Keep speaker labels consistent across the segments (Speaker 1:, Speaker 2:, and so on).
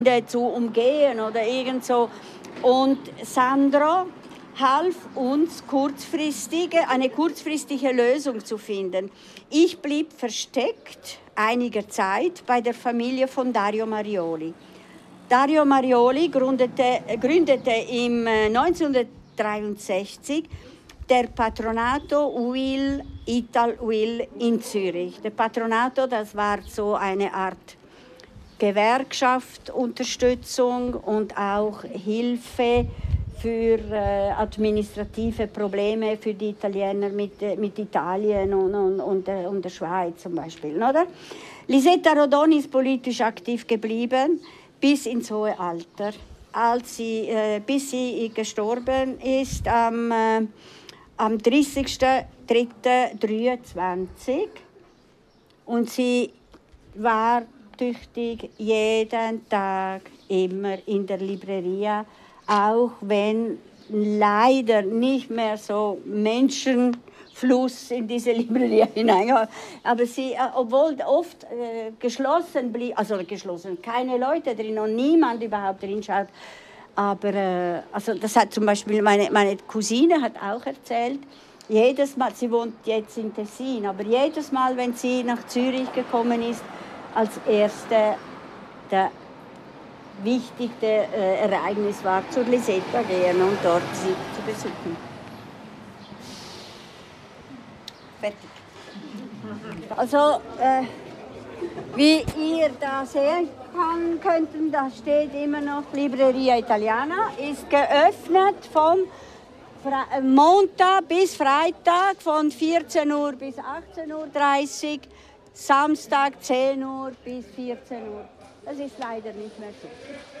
Speaker 1: zu umgehen oder irgend so. Und Sandro half uns eine kurzfristige Lösung zu finden. Ich blieb versteckt einiger Zeit bei der Familie von Dario Marioli. Dario Marioli gründete im 1963 der Patronato UIL Ital UIL in Zürich. Der Patronato, das war so eine Art Gewerkschaft, Unterstützung und auch Hilfe für administrative Probleme für die Italiener mit Italien und der Schweiz zum Beispiel. Oder? Lisetta Rodoni ist politisch aktiv geblieben bis ins hohe Alter, bis sie gestorben ist am 30.03.23. Und sie war tüchtig jeden Tag immer in der Libreria, auch wenn leider nicht mehr so Menschenfluss in diese Libreria hinein. Aber sie, obwohl oft geschlossen blieb, also geschlossen, keine Leute drin und niemand überhaupt drin schaut. Aber also das hat zum Beispiel meine Cousine hat auch erzählt, jedes Mal, sie wohnt jetzt in Tessin, aber jedes Mal, wenn sie nach Zürich gekommen ist, als erste der wichtigste Ereignis war, zur Lisetta gehen und dort sie zu besuchen. Fertig. Also, wie ihr da sehen könnten, da steht immer noch Libreria Italiana, ist geöffnet vom Montag bis Freitag von 14 Uhr bis 18.30 Uhr, Samstag 10 Uhr bis 14 Uhr. Das ist leider nicht mehr so.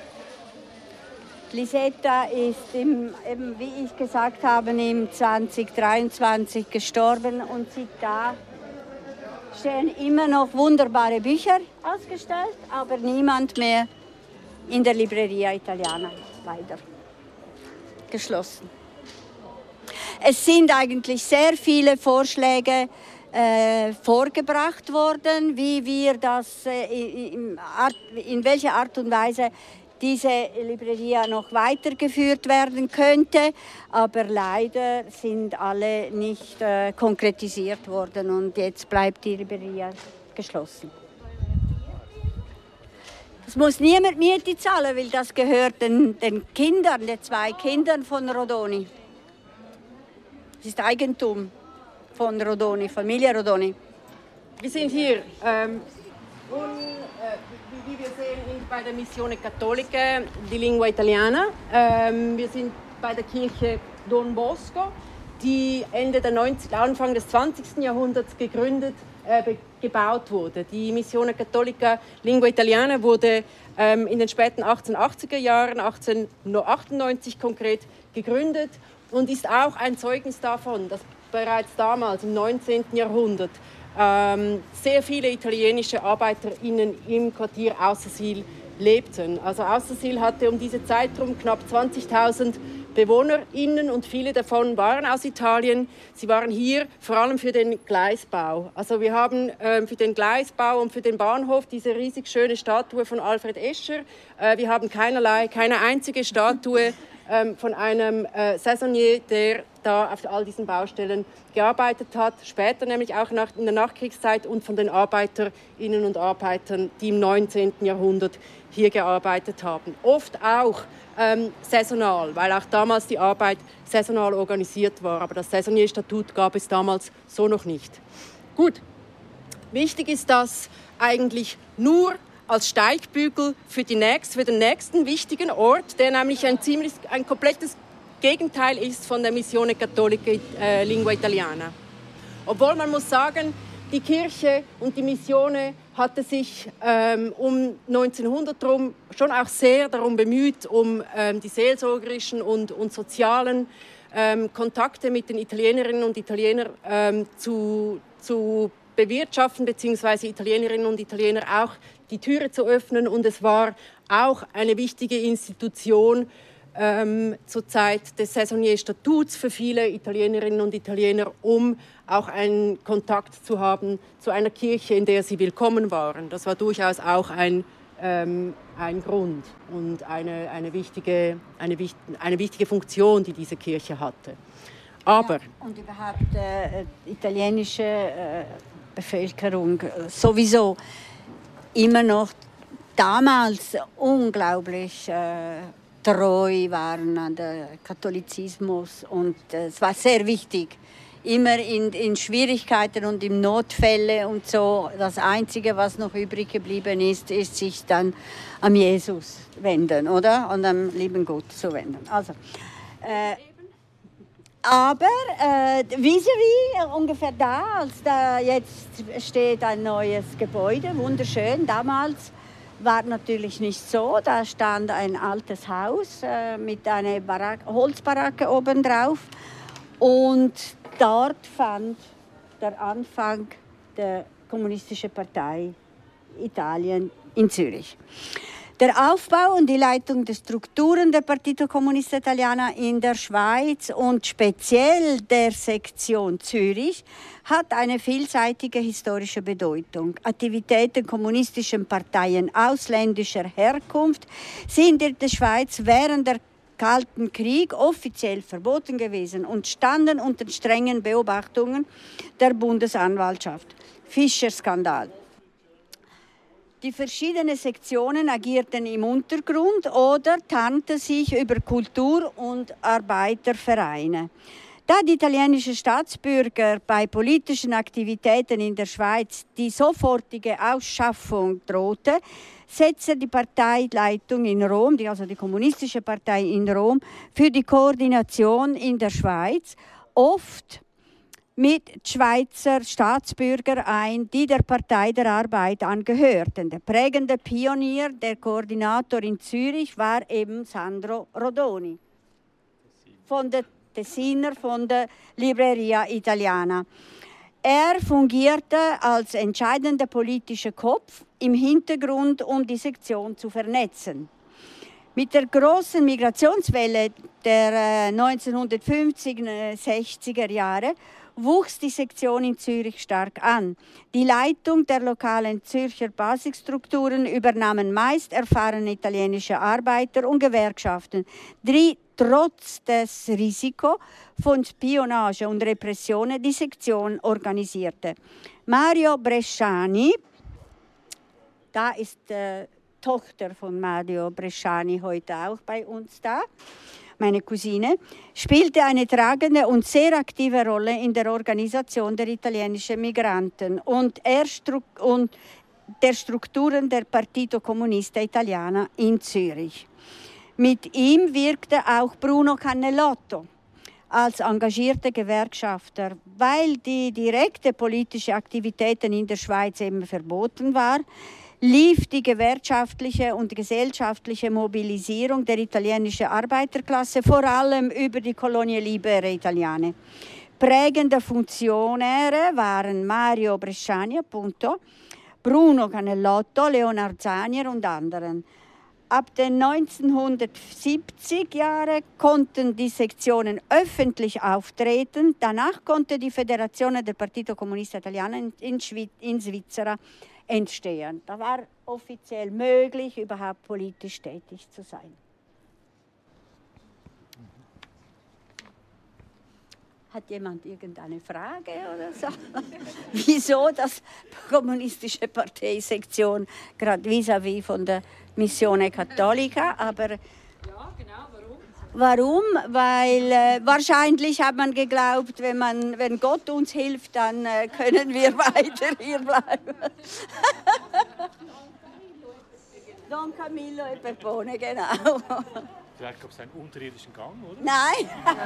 Speaker 1: Lisetta ist, eben wie ich gesagt habe, im 2023 gestorben und da stehen immer noch wunderbare Bücher ausgestellt, aber niemand mehr in der Libreria Italiana, leider geschlossen. Es sind eigentlich sehr viele Vorschläge vorgebracht worden, wie wir das, in welcher Art und Weise diese Libreria noch weitergeführt werden könnte, aber leider sind alle nicht konkretisiert worden und jetzt bleibt die Libreria geschlossen. Es muss niemand Miete zahlen, weil das gehört den Kindern, den 2 Kindern von Rodoni. Es ist Eigentum von Rodoni, Familie Rodoni.
Speaker 2: Wir sind hier, wie wir sehen, bei der Missione Cattolica di Lingua Italiana. Wir sind bei der Kirche Don Bosco, die Anfang des 20. Jahrhunderts gebaut wurde. Die Missione Cattolica Lingua Italiana wurde in den späten 1880er Jahren, 1898 konkret, gegründet und ist auch ein Zeugnis davon, dass bereits damals im 19. Jahrhundert sehr viele italienische ArbeiterInnen im Quartier Aussersil lebten. Also Aussersil hatte um diese Zeit herum knapp 20.000 BewohnerInnen und viele davon waren aus Italien. Sie waren hier vor allem für den Gleisbau. Also wir haben für den Gleisbau und für den Bahnhof diese riesig schöne Statue von Alfred Escher. Wir haben keine einzige Statue von einem Saisonnier, der da auf all diesen Baustellen gearbeitet hat, später nämlich auch in der Nachkriegszeit und von den ArbeiterInnen und Arbeitern, die im 19. Jahrhundert hier gearbeitet haben. Oft auch saisonal, weil auch damals die Arbeit saisonal organisiert war. Aber das Saisonnier-Statut gab es damals so noch nicht. Gut, wichtig ist das eigentlich nur als Steigbügel für den nächsten wichtigen Ort, der nämlich ein komplettes Gegenteil ist von der Missione Cattolica Lingua Italiana. Obwohl man muss sagen, die Kirche und die Missione hatte sich um 1900 herum schon auch sehr darum bemüht, um die seelsorgerischen und sozialen Kontakte mit den Italienerinnen und Italienern zu bewirtschaften, beziehungsweise Italienerinnen und Italiener auch die Türe zu öffnen. Und es war auch eine wichtige Institution zur Zeit des Saisonnier-Statuts für viele Italienerinnen und Italiener, um auch einen Kontakt zu haben zu einer Kirche, in der sie willkommen waren. Das war durchaus auch ein ein Grund und eine wichtige Funktion, die diese Kirche hatte. Aber
Speaker 1: ja, und überhaupt italienische Bevölkerung sowieso immer noch damals unglaublich treu waren an den Katholizismus und es war sehr wichtig. Immer in Schwierigkeiten und in Notfälle und so. Das Einzige, was noch übrig geblieben ist, ist sich dann am Jesus wenden, oder? Und am lieben Gott zu wenden. Also, aber vis-à-vis ungefähr jetzt steht ein neues Gebäude, wunderschön. Damals war natürlich nicht so. Da stand ein altes Haus mit einer Holzbaracke obendrauf und dort fand der Anfang der Kommunistischen Partei Italien in Zürich. Der Aufbau und die Leitung der Strukturen der Partito Comunista Italiana in der Schweiz und speziell der Sektion Zürich hat eine vielseitige historische Bedeutung. Aktivitäten kommunistischen Parteien ausländischer Herkunft sind in der Schweiz während der Kalten Krieg offiziell verboten gewesen und standen unter strengen Beobachtungen der Bundesanwaltschaft. Fischer-Skandal. Die verschiedenen Sektionen agierten im Untergrund oder tarnten sich über Kultur- und Arbeitervereine. Da die italienischen Staatsbürger bei politischen Aktivitäten in der Schweiz die sofortige Ausschaffung drohte, setzte die Parteileitung in Rom, also die kommunistische Partei in Rom, für die Koordination in der Schweiz oft mit Schweizer Staatsbürgern ein, die der Partei der Arbeit angehörten. Der prägende Pionier, der Koordinator in Zürich, war eben Sandro Rodoni, von der Tessiner, von der Libreria Italiana. Er fungierte als entscheidender politischer Kopf im Hintergrund, um die Sektion zu vernetzen. Mit der großen Migrationswelle der 1950er-60er Jahre wuchs die Sektion in Zürich stark an. Die Leitung der lokalen Zürcher Basisstrukturen übernahmen meist erfahrene italienische Arbeiter und Gewerkschaften, die trotz des Risikos von Spionage und Repressionen die Sektion organisierte. Mario Bresciani, da ist die Tochter von Mario Bresciani heute auch bei uns da, meine Cousine, spielte eine tragende und sehr aktive Rolle in der Organisation der italienischen Migranten und der Strukturen der Partito Comunista Italiana in Zürich. Mit ihm wirkte auch Bruno Cannellotto als engagierter Gewerkschafter. Weil die direkte politische Aktivitäten in der Schweiz eben verboten war, lief die gewerkschaftliche und gesellschaftliche Mobilisierung der italienischen Arbeiterklasse vor allem über die Colonie Libere Italiane. Prägende Funktionäre waren Mario Bresciani, appunto, Bruno Cannellotto, Leonard Zanier und anderen. Ab den 1970er Jahren konnten die Sektionen öffentlich auftreten. Danach konnte die Federazione del Partito Comunista Italiano in Svizzera entstehen. Da war offiziell möglich, überhaupt politisch tätig zu sein. Hat jemand irgendeine Frage oder so? Wieso das kommunistische Parteisektion gerade vis-à-vis von der Missione Cattolica? Aber ja, genau, warum? Weil wahrscheinlich hat man geglaubt, wenn Gott uns hilft, dann können wir weiter hier bleiben. Don Camillo e Peppone, genau.
Speaker 3: Vielleicht gab es einen unterirdischen Gang, oder?
Speaker 1: Nein.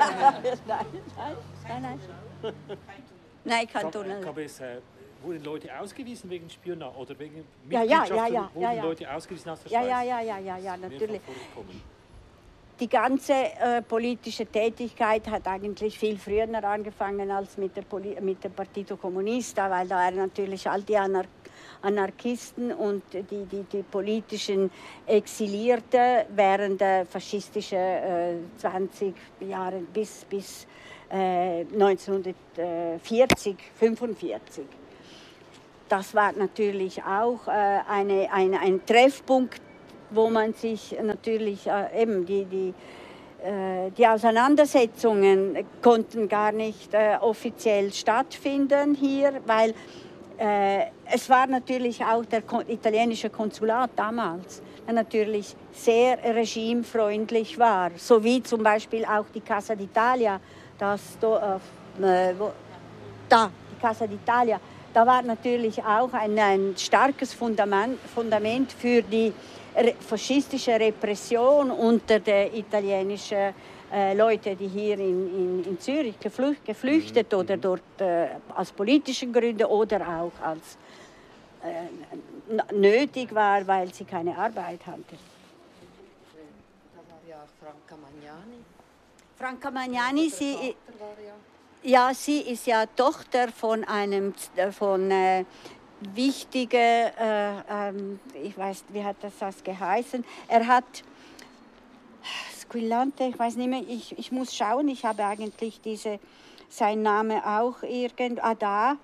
Speaker 1: Nein, kein Tunnel.
Speaker 3: Wurden Leute ausgewiesen wegen Spionage oder wegen
Speaker 1: Mitgliedschaft?
Speaker 3: Wurden Leute ausgewiesen aus der Schweiz?
Speaker 1: Ja, natürlich. Die ganze politische Tätigkeit hat eigentlich viel früher angefangen als mit der Partito Comunista, weil da waren natürlich all die Anarchisten und die politischen Exilierten während der faschistischen 20 Jahre bis 1940, 1945. das war natürlich auch ein Treffpunkt, wo man sich natürlich eben die Auseinandersetzungen konnten gar nicht offiziell stattfinden hier, weil es war natürlich auch der italienische Konsulat damals, der natürlich sehr regimefreundlich war, so wie zum Beispiel auch die Casa d'Italia, die Casa d'Italia, da war natürlich auch ein starkes Fundament für die faschistische Repression unter den italienischen Leute, die hier in Zürich geflüchtet oder dort aus politischen Gründen oder auch als nötig war, weil sie keine Arbeit hatten.
Speaker 4: Da war ja auch Franca Magnani.
Speaker 1: Franca Magnani, sie ist ja Tochter von einem wichtigen, ich weiß, wie hat das geheißen? Er hat Squillante, ich weiß nicht mehr, ich muss schauen, ich habe eigentlich sein Name auch da.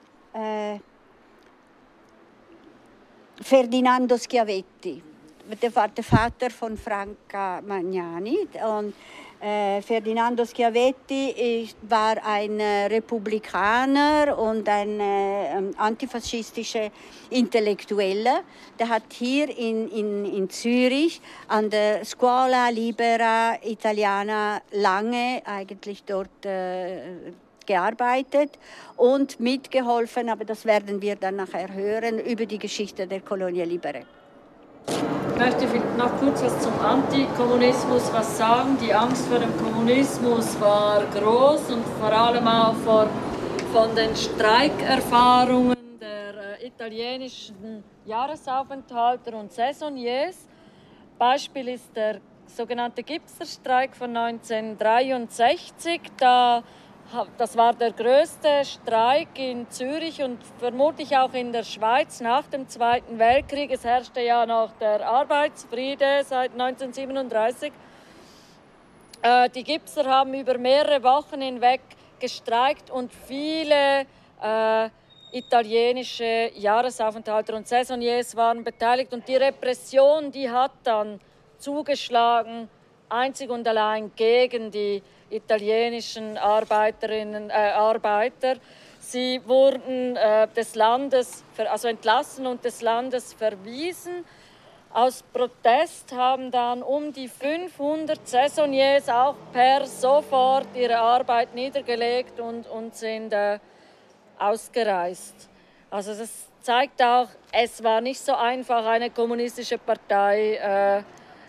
Speaker 1: Ferdinando Schiavetti, der war der Vater von Franca Magnani. Und Ferdinando Schiavetti war ein Republikaner und ein antifaschistischer Intellektueller. Der hat hier in Zürich an der Scuola Libera Italiana lange eigentlich dort gearbeitet und mitgeholfen, aber das werden wir dann nachher hören, über die Geschichte der Colonia Libere.
Speaker 5: Ich möchte noch kurz was zum Antikommunismus sagen. Die Angst vor dem Kommunismus war groß und vor allem auch von den Streikerfahrungen der italienischen Jahresaufenthalter und Saisonniers. Beispiel ist der sogenannte Gipserstreik von 1963. Das war der größte Streik in Zürich und vermutlich auch in der Schweiz nach dem Zweiten Weltkrieg. Es herrschte ja noch der Arbeitsfriede seit 1937. Die Gipser haben über mehrere Wochen hinweg gestreikt und viele italienische Jahresaufenthalter und Saisonniers waren beteiligt. Und die Repression, die hat dann zugeschlagen, einzig und allein gegen die italienischen Arbeiter. Sie wurden des Landes entlassen und des Landes verwiesen. Aus Protest haben dann um die 500 Saisonniers auch per sofort ihre Arbeit niedergelegt und sind ausgereist. Also das zeigt auch, es war nicht so einfach, eine kommunistische Partei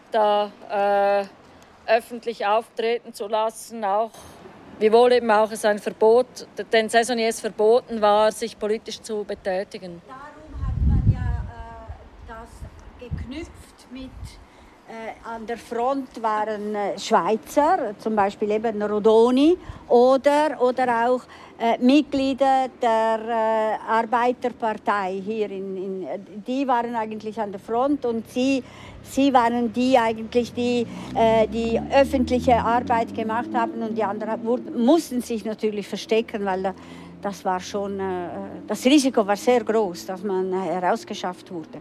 Speaker 5: öffentlich auftreten zu lassen, wiewohl eben auch es ein Verbot, den Saisonniers verboten war, sich politisch zu betätigen.
Speaker 1: Darum hat man ja das geknüpft mit, an der Front waren Schweizer, zum Beispiel eben Rodoni oder auch Mitglieder der Arbeiterpartei hier die waren eigentlich an der Front und sie waren die eigentlich, die öffentliche Arbeit gemacht haben und die anderen mussten sich natürlich verstecken, weil das war schon, das Risiko war sehr groß, dass man herausgeschafft wurde.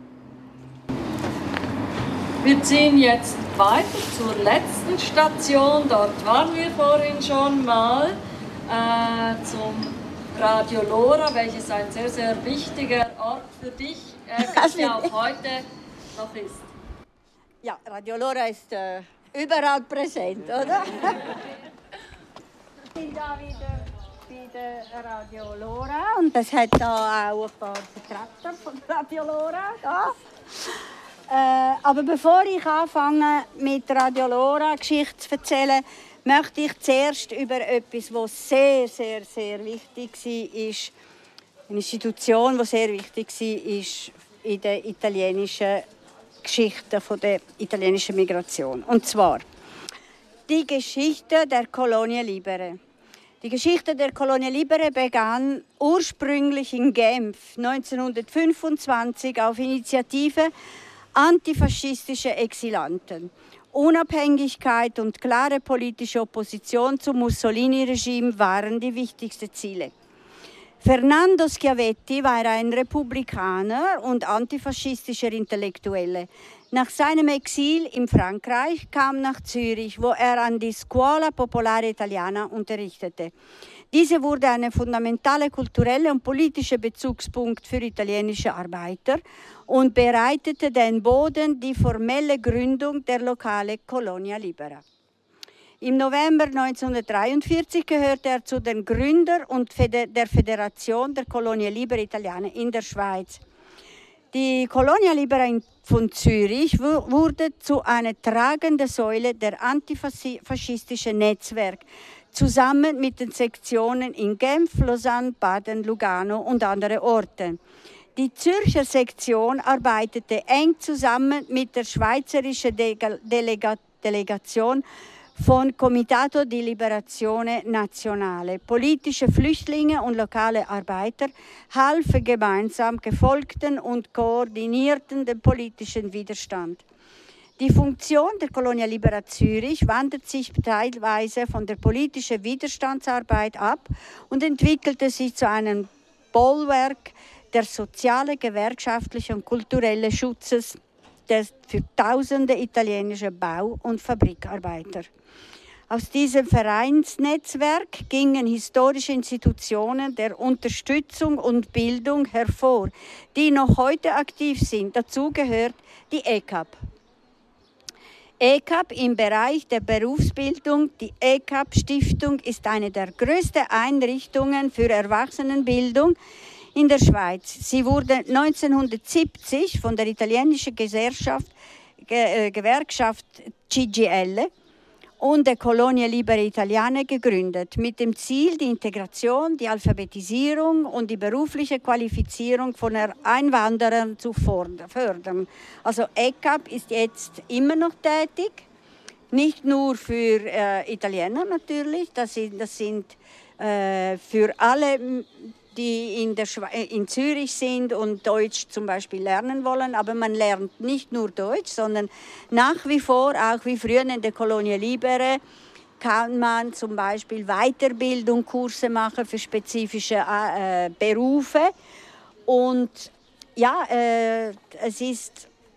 Speaker 5: Wir ziehen jetzt weiter zur letzten Station, dort waren wir vorhin schon mal, zum Radio Lora, welches ein sehr, sehr wichtiger Ort für dich auch heute noch ist.
Speaker 1: Ja, Radio Lora ist überall präsent, oder? Ich bin da wieder Radio Lora und das hat da auch ein paar Vertreter von Radio Lora da. Aber bevor ich anfange mit Radio Lora Geschichte zu erzählen, möchte ich zuerst über etwas, was sehr, sehr, sehr wichtig war, eine Institution, die sehr wichtig war in der italienischen Geschichte der italienischen Migration. Und zwar die Geschichte der Colonia Libere. Die Geschichte der Colonia Libere begann ursprünglich in Genf 1925 auf Initiative antifaschistischer Exilanten. Unabhängigkeit und klare politische Opposition zum Mussolini-Regime waren die wichtigsten Ziele. Fernando Schiavetti war ein Republikaner und antifaschistischer Intellektuelle. Nach seinem Exil in Frankreich kam nach Zürich, wo er an die Scuola Popolare Italiana unterrichtete. Diese wurde ein fundamentale kulturelle und politische Bezugspunkt für italienische Arbeiter und bereitete den Boden die formelle Gründung der Lokale Colonia Libera. Im November 1943 gehörte er zu den Gründern und der Föderation der Colonia Libera Italiana in der Schweiz. Die Colonia Libera von Zürich wurde zu einer tragenden Säule der antifaschistischen Netzwerk, zusammen mit den Sektionen in Genf, Lausanne, Baden, Lugano und andere Orte. Die Zürcher Sektion arbeitete eng zusammen mit der schweizerischen Delegation von Comitato di Liberazione Nazionale. Politische Flüchtlinge und lokale Arbeiter halfen gemeinsam, gefolgten und koordinierten den politischen Widerstand. Die Funktion der Colonia Libera Zürich wandert sich teilweise von der politischen Widerstandsarbeit ab und entwickelte sich zu einem Bollwerk der sozialen, gewerkschaftlichen und kulturellen Schutzes für tausende italienische Bau- und Fabrikarbeiter. Aus diesem Vereinsnetzwerk gingen historische Institutionen der Unterstützung und Bildung hervor, die noch heute aktiv sind. Dazu gehört die ECAP. ECAP im Bereich der Berufsbildung. Die ECAP-Stiftung ist eine der größten Einrichtungen für Erwachsenenbildung in der Schweiz. Sie wurde 1970 von der italienischen Gewerkschaft CGIL und der Colonia Libera Italiana gegründet, mit dem Ziel, die Integration, die Alphabetisierung und die berufliche Qualifizierung von Einwanderern zu fördern. Also ECAP ist jetzt immer noch tätig, nicht nur für Italiener natürlich, das sind für alle, die in Zürich sind und Deutsch zum Beispiel lernen wollen. Aber man lernt nicht nur Deutsch, sondern nach wie vor, auch wie früher in der Colonia Libera, kann man zum Beispiel Weiterbildung, Kurse machen für spezifische Berufe. Und ja, es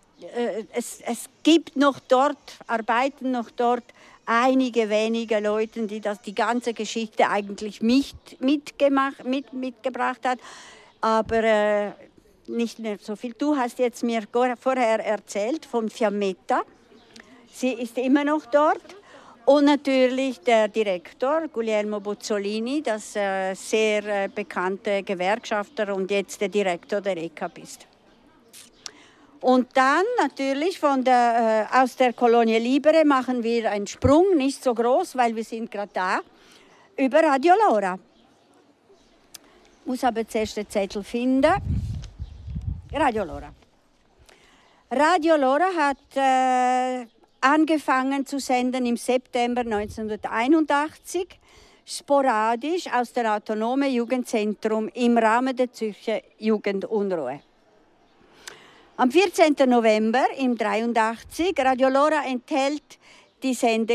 Speaker 1: gibt noch dort, arbeiten noch dort einige wenige Leute, die die ganze Geschichte eigentlich mitgebracht hat, aber nicht mehr so viel. Du hast jetzt mir vorher erzählt von Fiammetta. Sie ist immer noch dort. Und natürlich der Direktor Guglielmo Buzzolini, das sehr bekannte Gewerkschafter und jetzt der Direktor der ECAP ist. Und dann natürlich aus der Colonia Libera machen wir einen Sprung, nicht so groß, weil wir sind gerade da, über Radio Lora. Ich muss aber zuerst den Zettel finden. Radio Lora. Radio Lora hat angefangen zu senden im September 1981, sporadisch aus dem Autonomen Jugendzentrum im Rahmen der Zürcher Jugendunruhe. Am 14. November im 1983, Radio Lora erhält die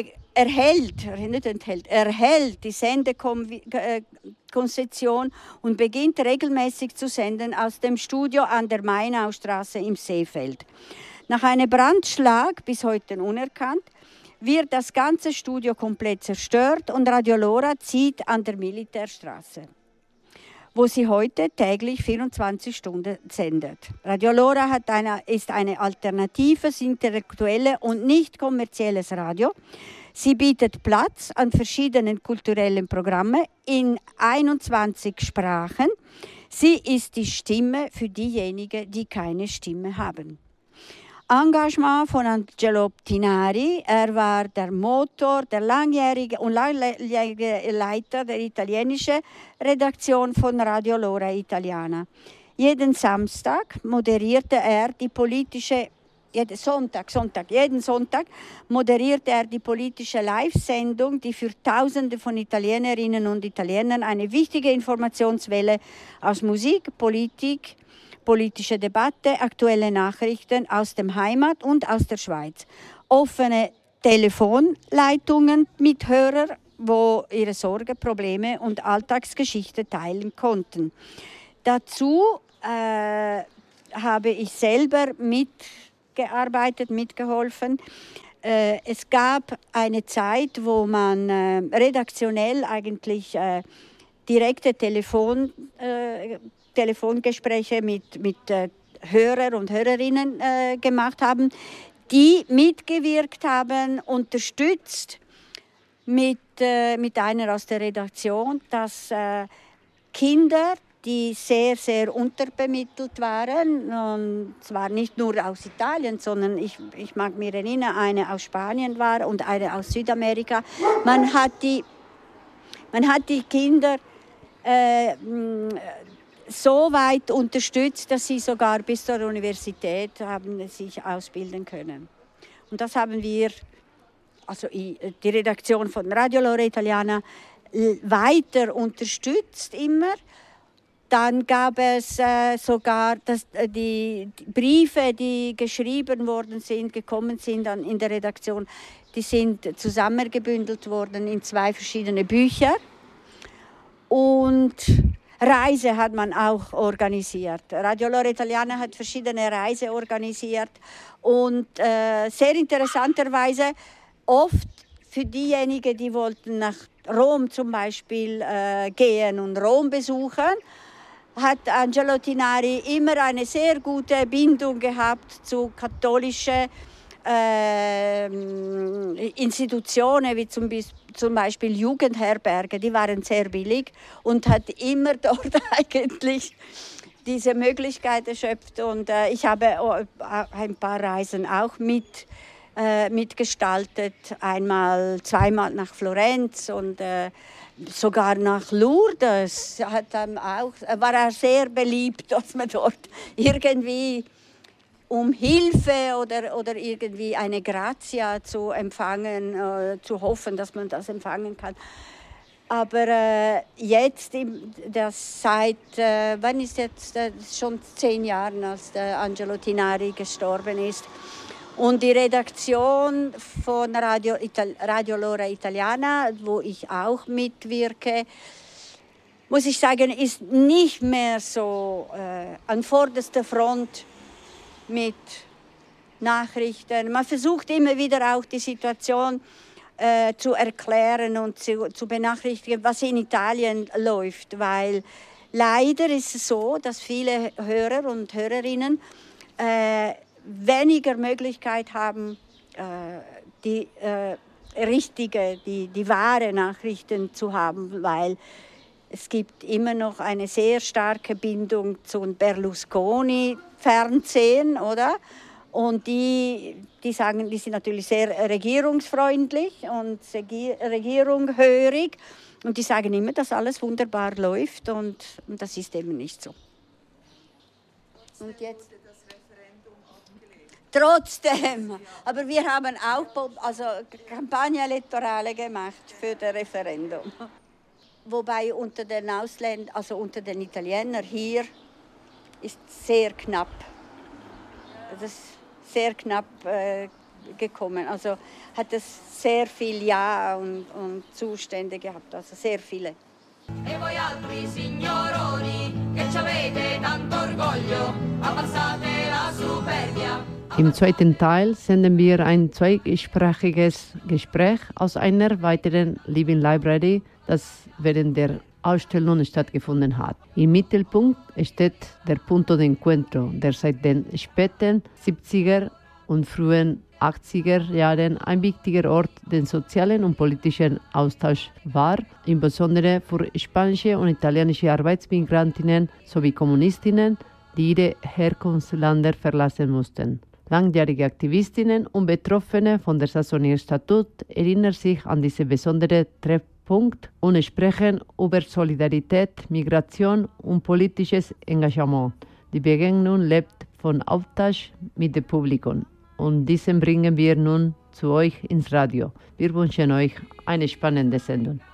Speaker 1: Sendekonzession und beginnt regelmäßig zu senden aus dem Studio an der Mainaustraße im Seefeld. Nach einem Brandschlag, bis heute unerkannt, wird das ganze Studio komplett zerstört und Radio Lora zieht an der Militärstraße, wo sie heute täglich 24 Stunden sendet. Radio Lora ist eine alternatives, intellektuelles und nicht kommerzielles Radio. Sie bietet Platz an verschiedenen kulturellen Programmen in 21 Sprachen. Sie ist die Stimme für diejenigen, die keine Stimme haben. Engagement von Angelo Tinari. Er war der Motor, der langjährige Leiter der italienischen Redaktion von Radio Lora Italiana. Jeden Sonntag moderierte er die politische Live-Sendung, die für Tausende von Italienerinnen und Italienern eine wichtige Informationswelle aus Musik, Politik, politische Debatte, aktuelle Nachrichten aus dem Heimat und aus der Schweiz. Offene Telefonleitungen mit Hörer wo ihre Sorgen, Probleme und Alltagsgeschichte teilen konnten. Dazu habe ich selber mitgearbeitet, mitgeholfen. Es gab eine Zeit, wo man redaktionell eigentlich direkte Telefongespräche mit Hörer und Hörerinnen gemacht haben, die mitgewirkt haben, unterstützt mit einer aus der Redaktion, dass Kinder, die sehr, sehr unterbemittelt waren, und zwar nicht nur aus Italien, sondern ich mag mich erinnern, eine aus Spanien war und eine aus Südamerika. Man hat die Kinder so weit unterstützt, dass sie sogar bis zur Universität haben sich ausbilden können. Und das haben wir, also die Redaktion von Radio L'Ora Italiana, weiter unterstützt immer. Dann gab es sogar die Briefe, die geschrieben worden sind, gekommen sind in der Redaktion, die sind zusammengebündelt worden in 2 verschiedene Bücher. Und Reise hat man auch organisiert. Radio L'Ora Italiana hat verschiedene Reisen organisiert. Und sehr interessanterweise oft für diejenigen, die wollten nach Rom zum Beispiel gehen und Rom besuchen, hat Angelo Tinari immer eine sehr gute Bindung gehabt zu katholischen Institutionen, wie zum Beispiel Jugendherberge, die waren sehr billig und hat immer dort eigentlich diese Möglichkeit erschöpft. Und ich habe ein paar Reisen auch mitgestaltet, zweimal nach Florenz und sogar nach Lourdes war er sehr beliebt, dass man dort irgendwie um Hilfe oder irgendwie eine Grazia zu empfangen, zu hoffen, dass man das empfangen kann. Aber jetzt, seit, wann ist jetzt, schon 10 Jahren, als der Angelo Tinari gestorben ist. Und die Redaktion von Radio L'Ora Italiana, wo ich auch mitwirke, muss ich sagen, ist nicht mehr so an vorderster Front mit Nachrichten. Man versucht immer wieder auch die Situation zu erklären und zu benachrichtigen, was in Italien läuft. Weil leider ist es so, dass viele Hörer und Hörerinnen weniger Möglichkeit haben, die wahre Nachrichten zu haben, weil es gibt immer noch eine sehr starke Bindung zum Berlusconi-Fernsehen, oder? Und die sagen, die sind natürlich sehr regierungsfreundlich und regierunghörig. Und die sagen immer, dass alles wunderbar läuft und das ist eben nicht so. Und jetzt? Trotzdem, aber wir haben auch Kampagne elettorale gemacht für das Referendum. Wobei unter den unter den Italienern hier ist sehr knapp. Das ist sehr knapp gekommen. Also hat es sehr viel Ja und Zustände gehabt, also sehr viele.
Speaker 6: E voi altri signoroni che ci avete tanto orgoglio, abbassate la superbia.
Speaker 7: Im zweiten Teil senden wir ein zweisprachiges Gespräch aus einer weiteren Living Library, das während der Ausstellung stattgefunden hat. Im Mittelpunkt steht der Punto de Encuentro, der seit den späten 70er und frühen 80er Jahren ein wichtiger Ort den sozialen und politischen Austausch war, insbesondere für spanische und italienische Arbeitsmigrantinnen sowie Kommunistinnen, die ihre Herkunftsländer verlassen mussten. Langjährige Aktivistinnen und Betroffene von der Saisonierstatut erinnern sich an diesen besonderen Treffpunkt und sprechen über Solidarität, Migration und politisches Engagement. Die Begegnung lebt von Austausch mit dem Publikum. Und diesen bringen wir nun zu euch ins Radio. Wir wünschen euch eine spannende Sendung.